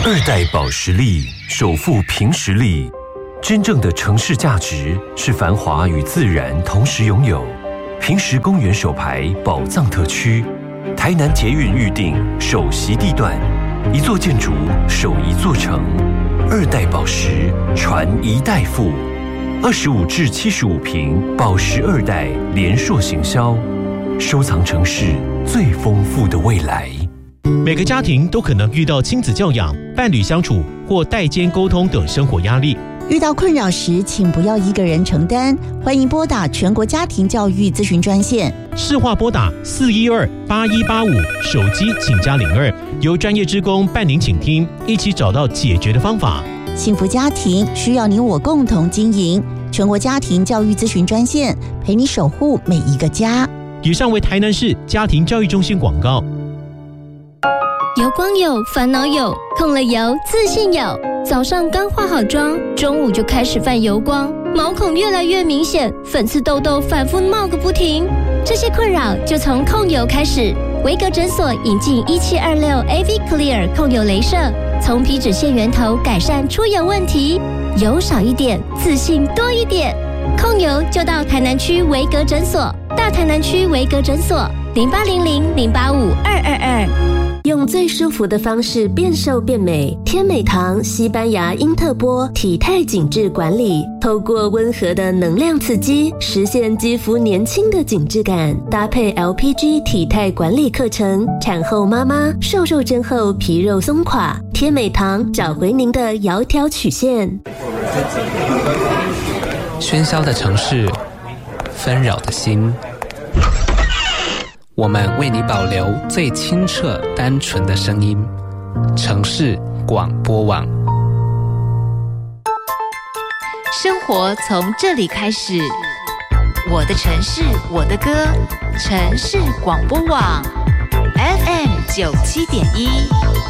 二代保时力首富凭实力，真正的城市价值是繁华与自然同时拥有。凭实公园首排宝藏特区，台南捷运预定首席地段，一座建筑守一座城。二代保时传一代富，25至75坪保时二代联硕行销，收藏城市最丰富的未来。 每个家庭都可能遇到亲子教养、伴侣相处或代间沟通等生活压力。 遇到困扰时，请不要一个人承担，欢迎拨打全国家庭教育咨询专线， 市话拨打412-8185，手机请加02，由专业志工伴您倾听，一起找到解决的方法。 幸福家庭需要你我共同经营，全国家庭教育咨询专线，陪你守护每一个家。 以上为台南市家庭教育中心广告。 油光有，烦恼有，控了油，自信有。早上刚化好妆，中午就开始犯油光，毛孔越来越明显，粉刺痘痘反复冒个不停。这些困扰就从控油开始。维格诊所引进1726 AV Clear 控油雷射，从皮脂腺源头改善出油问题，油少一点，自信多一点。控油就到台南区维格诊所，大台南区维格诊所0800-085-222。 用最舒服的方式变瘦变美，天美堂西班牙因特波体态紧致管理，透过温和的能量刺激，实现肌肤年轻的紧致感。搭配 LPG 体态管理课程，产后妈妈瘦肉针后皮肉松垮，天美堂找回您的窈窕曲线。 喧嚣的城市，纷扰的心，我们为你保留最清澈单纯的声音。城市广播网， 生活从这里开始。我的城市，我的歌，城市广播网 FM 97.1。